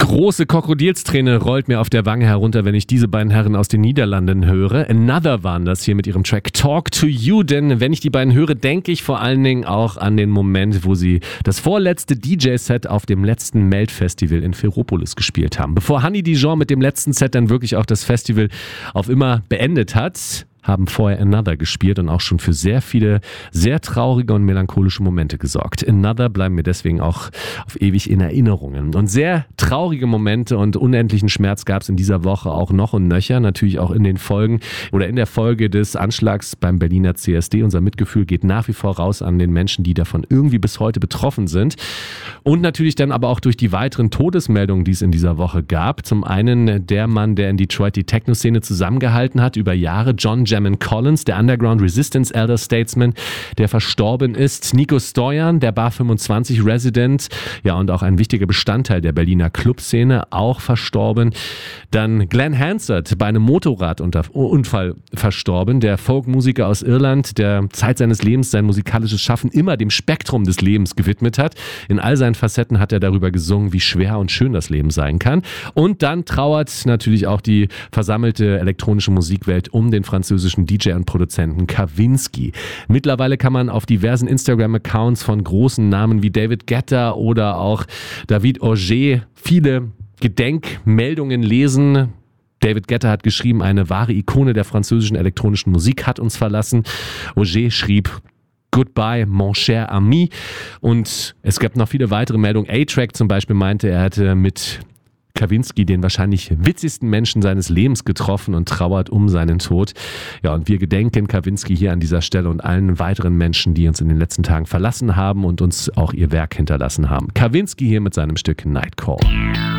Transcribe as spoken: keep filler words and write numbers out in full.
Große Krokodilsträne rollt mir auf der Wange herunter, wenn ich diese beiden Herren aus den Niederlanden höre. Another waren das hier mit ihrem Track Talk to You, denn wenn ich die beiden höre, denke ich vor allen Dingen auch an den Moment, wo sie das vorletzte D J-Set auf dem letzten Melt-Festival in Ferropolis gespielt haben. Bevor Honey Dijon mit dem letzten Set dann wirklich auch das Festival auf immer beendet hat, haben vorher Another gespielt und auch schon für sehr viele sehr traurige und melancholische Momente gesorgt. Another bleiben mir deswegen auch auf ewig in Erinnerungen. Und sehr traurige Momente und unendlichen Schmerz gab es in dieser Woche auch noch und nöcher, natürlich auch in den Folgen oder in der Folge des Anschlags beim Berliner C S D. Unser Mitgefühl geht nach wie vor raus an den Menschen, die davon irgendwie bis heute betroffen sind. Und natürlich dann aber auch durch die weiteren Todesmeldungen, die es in dieser Woche gab. Zum einen der Mann, der in Detroit die Techno-Szene zusammengehalten hat über Jahre, John Jammin Collins, der Underground Resistance Elder Statesman, der verstorben ist. Nico Stoyan, der Bar fünfundzwanzig Resident, ja, und auch ein wichtiger Bestandteil der Berliner Clubszene, auch verstorben. Dann Glenn Hansard, bei einem Motorradunfall verstorben, der Folkmusiker aus Irland, der Zeit seines Lebens sein musikalisches Schaffen immer dem Spektrum des Lebens gewidmet hat. In all seinen Facetten hat er darüber gesungen, wie schwer und schön das Leben sein kann. Und dann trauert natürlich auch die versammelte elektronische Musikwelt um den französischen D J und Produzenten Kavinsky. Mittlerweile kann man auf diversen Instagram-Accounts von großen Namen wie David Guetta oder auch David Auger viele Gedenkmeldungen lesen. David Guetta hat geschrieben, eine wahre Ikone der französischen elektronischen Musik hat uns verlassen. Auger schrieb: Goodbye, mon cher ami. Und es gab noch viele weitere Meldungen. A-Track zum Beispiel meinte, er hätte mit Kavinsky den wahrscheinlich witzigsten Menschen seines Lebens getroffen und trauert um seinen Tod. Ja, und wir gedenken Kavinsky hier an dieser Stelle und allen weiteren Menschen, die uns in den letzten Tagen verlassen haben und uns auch ihr Werk hinterlassen haben. Kavinsky hier mit seinem Stück Night Call.